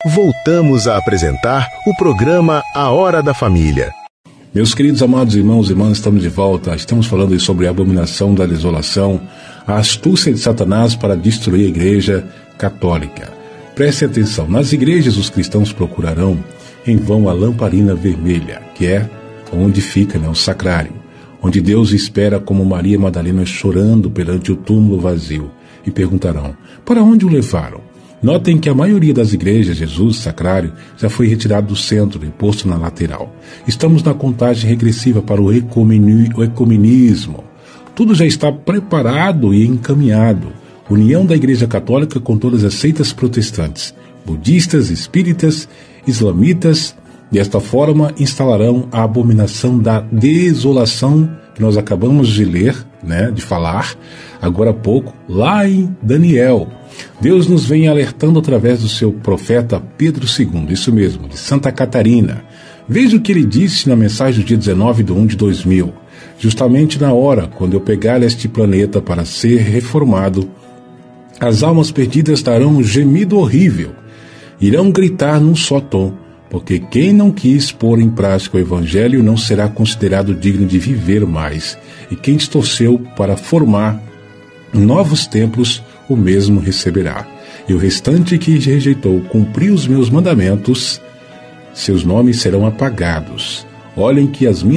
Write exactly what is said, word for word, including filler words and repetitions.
Voltamos a apresentar o programa A Hora da Família. Meus queridos amados irmãos e irmãs, estamos de volta. Estamos falando sobre a abominação da desolação, a astúcia de Satanás para destruir a Igreja Católica. Preste atenção, nas igrejas os cristãos procurarão em vão a lamparina vermelha, que é onde fica, né, o sacrário, onde Deus espera como Maria Madalena chorando perante o túmulo vazio, e perguntarão, para onde o levaram? Notem que a maioria das igrejas, Jesus, sacrário, já foi retirado do centro e posto na lateral. Estamos na contagem regressiva para o ecumeni- o ecumenismo. Tudo já está preparado e encaminhado. União da Igreja Católica com todas as seitas protestantes, budistas, espíritas, islamitas. Desta forma, instalarão a abominação da desolação que nós acabamos de ler, né, de falar, agora há pouco, lá em Daniel. Deus nos vem alertando através do seu profeta Pedro segundo, isso mesmo, de Santa Catarina. Veja o que ele disse na mensagem do dia dezenove de um de dois mil. Justamente na hora, quando eu pegar este planeta para ser reformado, as almas perdidas darão um gemido horrível. Irão gritar num só tom, porque quem não quis pôr em prática o Evangelho não será considerado digno de viver mais. E quem distorceu para formar novos templos, o mesmo receberá. E o restante que rejeitou cumprir os meus mandamentos, seus nomes serão apagados. Olhem que as minhas